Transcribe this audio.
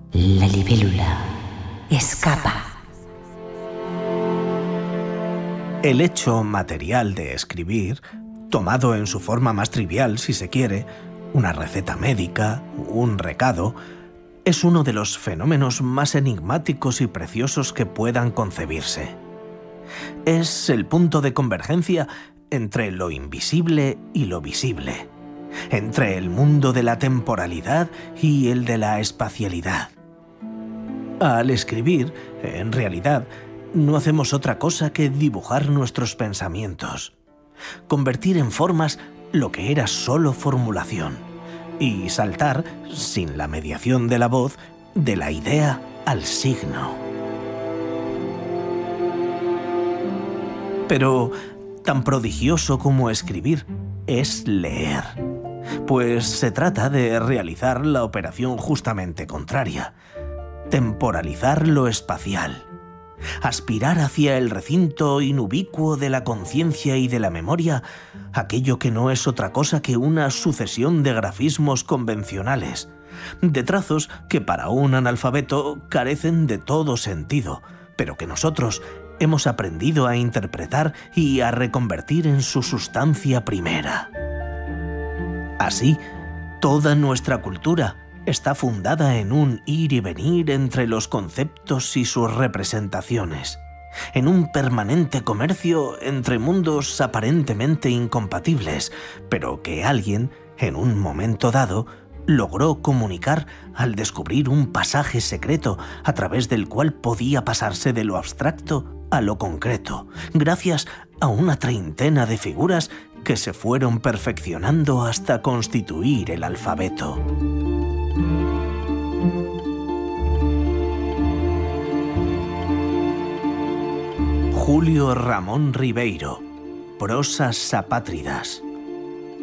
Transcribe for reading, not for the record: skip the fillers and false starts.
La libélula escapa. El hecho material de escribir, tomado en su forma más trivial si se quiere, una receta médica, un recado, es uno de los fenómenos más enigmáticos y preciosos que puedan concebirse. Es el punto de convergencia entre lo invisible y lo visible, entre el mundo de la temporalidad y el de la espacialidad. Al escribir, en realidad, no hacemos otra cosa que dibujar nuestros pensamientos, convertir en formas lo que era solo formulación y saltar, sin la mediación de la voz, de la idea al signo. Pero tan prodigioso como escribir es leer, pues se trata de realizar la operación justamente contraria: temporalizar lo espacial, aspirar hacia el recinto inubicuo de la conciencia y de la memoria aquello que no es otra cosa que una sucesión de grafismos convencionales, de trazos que para un analfabeto carecen de todo sentido, pero que nosotros hemos aprendido a interpretar y a reconvertir en su sustancia primera. Así, toda nuestra cultura está fundada en un ir y venir entre los conceptos y sus representaciones, en un permanente comercio entre mundos aparentemente incompatibles, pero que alguien, en un momento dado, logró comunicar al descubrir un pasaje secreto a través del cual podía pasarse de lo abstracto a lo concreto, gracias a una treintena de figuras que se fueron perfeccionando hasta constituir el alfabeto. Julio Ramón Ribeiro, Prosas apátridas.